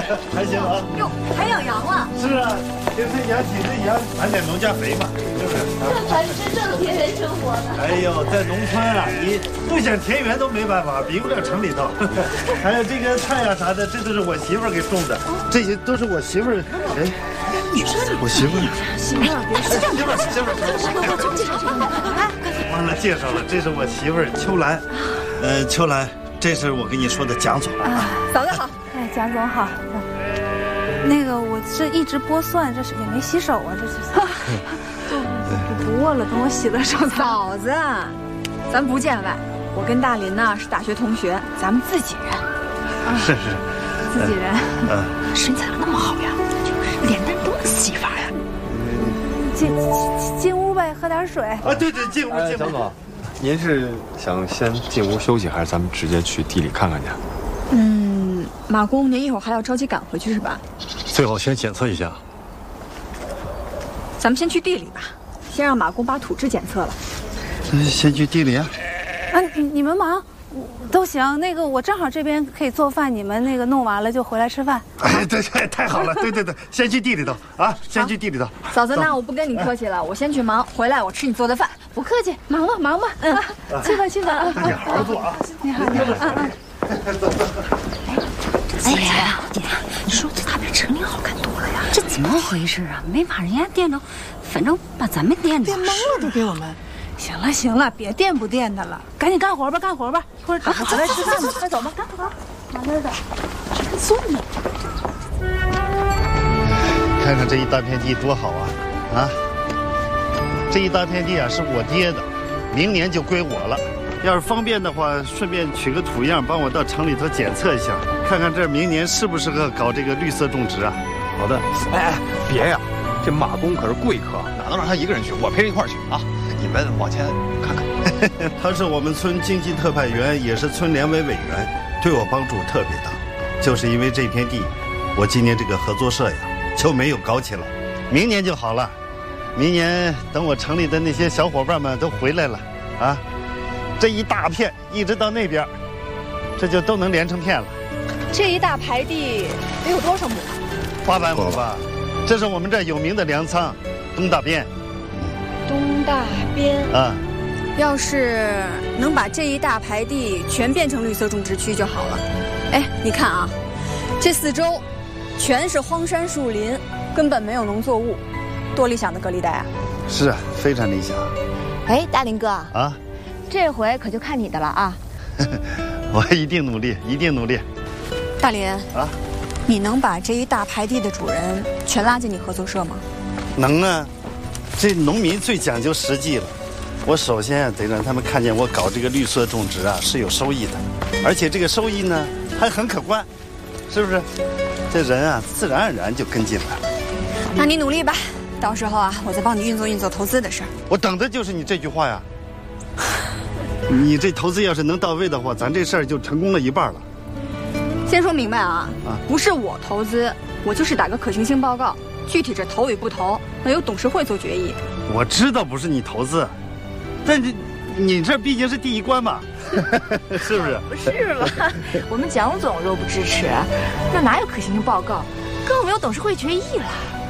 还行啊。 哟，还养羊了？ 是啊，天生养几只羊，含点农家肥嘛，是不是？ 才是真正的田园生活呢。 哎呦，在农村啊，你不想田园都没办法，比不了城里头。还有这个菜呀啥的，这都是我媳妇儿给种的，这些都是我媳妇儿。哎，我媳妇儿。 行了，别说媳妇儿， 介绍这个，来， 忘了介绍了，这是我媳妇儿秋兰。秋兰，这是我跟你说的蒋总。 嫂子好。 哎，蒋总好。那个，我这一直剥蒜，这是也没洗手啊，这是。不握了，等我洗了手。 嫂子，咱不见外，我跟大林呢是大学同学，咱们自己人。 是， 自己人。 身材那么好呀，脸蛋多细法呀。 进屋呗，喝点水。 啊，对，进屋。 蒋总，您是想先进屋休息，还是咱们直接去地里看看去？ 马工，您一会儿还要着急赶回去是吧？ 最好先检测一下。 咱们先去地里吧，先让马工把土质检测了。 先去地里啊。 你们忙，都行。那个我正好这边可以做饭，你们那个弄完了就回来吃饭。 哎，对，太好了，对，先去地里头啊，先去地里头。 嫂子，那我不跟你客气了，我先去忙，回来我吃你做的饭。不客气，忙吧。去吧。 大姐好好做啊。 你好。 哎呀，姐，你说这他比城里好看多了呀！这怎么回事啊？没把人家电着，反正把咱们电着。 电懵了都给我们。 行了，别电不电的了，赶紧干活吧，一会儿等回来吃饭吧，快走吧，干活，往那儿走。送你。 看看这一大片地多好啊！这一大片地啊是我爹的，明年就归我了。要是方便的话，顺便取个土样，帮我到城里头检测一下，看看这明年适不适合搞这个绿色种植啊。 好的。哎，别呀，这马工可是贵客，哪能让他一个人去？我陪着一块儿去啊！你们往前看看。 他是我们村经济特派员，也是村联委委员，对我帮助特别大。就是因为这片地，我今年这个合作社呀就没有搞起来，明年就好了。明年等我城里的那些小伙伴们都回来了啊。这一大片一直到那边，这就都能连成片了。 这一大排地得有多少亩 ？800亩吧。这是我们这有名的粮仓，东大边。 东大边啊， 要是能把这一大排地全变成绿色种植区就好了。哎，你看啊，这四周全是荒山树林，根本没有农作物，多理想的隔离带啊！ 是啊，非常理想。 哎，大林哥啊。 这回可就看你的了啊！ 我一定努力。 大林啊， 你能把这一大排地的主人全拉进你合作社吗？ 能啊，这农民最讲究实际了。我首先得让他们看见我搞这个绿色种植啊是有收益的，而且这个收益呢还很可观，是不是？这人啊自然而然就跟进来了。 那你努力吧，到时候啊我再帮你运作投资的事儿。 我等的就是你这句话呀。你这投资要是能到位的话，咱这事儿就成功了一半了。 先说明白啊，不是我投资，我就是打个可行性报告，具体这投与不投，那由董事会做决议。 我知道不是你投资，但你这毕竟是第一关嘛，是不是？ 不是吧？我们蒋总若不支持，那哪有可行性报告，更没有董事会决议了。